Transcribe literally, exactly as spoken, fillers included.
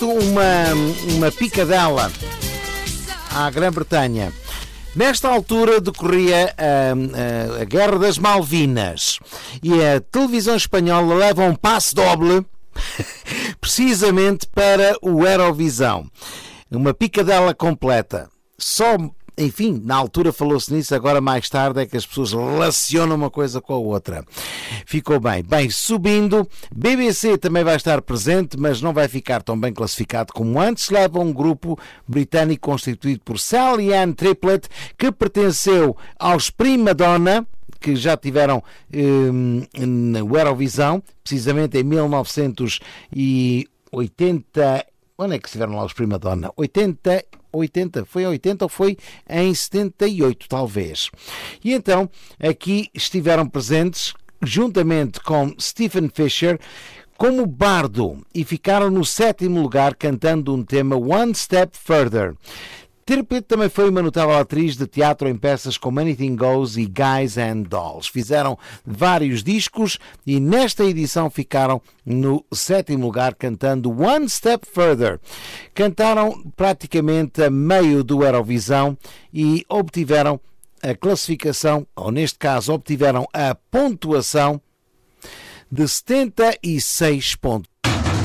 facto uma, uma picadela à Grã-Bretanha. Nesta altura decorria a, a, a Guerra das Malvinas e a televisão espanhola leva um passe doble precisamente para o Eurovisão. Uma picadela completa. Só, enfim, na altura falou-se nisso, agora mais tarde é que as pessoas relacionam uma coisa com a outra. Ficou bem. Bem, subindo, B B C também vai estar presente, mas não vai ficar tão bem classificado como antes. Leva um grupo britânico constituído por Sally Ann Triplett, que pertenceu aos Prima Donna, que já tiveram hum, na Eurovisão, precisamente em mil novecentos e oitenta. Onde é que estiveram lá os Prima Donna? oitenta, oitenta, foi em oitenta ou foi em setenta e oito, talvez. E então, aqui estiveram presentes, juntamente com Stephen Fisher, como bardo, e ficaram no sétimo lugar cantando um tema One Step Further. Triplett também foi uma notável atriz de teatro em peças como Anything Goes e Guys and Dolls. Fizeram vários discos e nesta edição ficaram no sétimo lugar cantando One Step Further. Cantaram praticamente a meio do Eurovisão e obtiveram a classificação, ou neste caso obtiveram a pontuação de setenta e seis pontos.